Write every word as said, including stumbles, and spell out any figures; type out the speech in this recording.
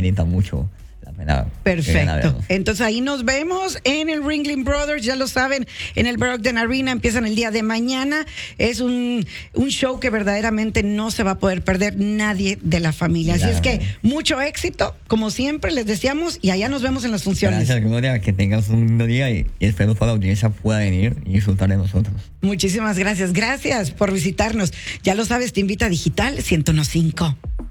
amerita mucho la pena. Perfecto. Entonces ahí nos vemos en el Ringling Brothers, ya lo saben, en el Brockton Arena, empiezan el día de mañana. Es un, un show que verdaderamente no se va a poder perder nadie de la familia. Así es que mucho éxito, como siempre les deseamos, y allá nos vemos en las funciones. Gracias, Gloria, que tengas un lindo día y, y espero que toda la audiencia pueda venir y disfrutar de nosotros. Muchísimas gracias, gracias por visitarnos. Ya lo sabes, te invita a Digital ciento uno punto cinco.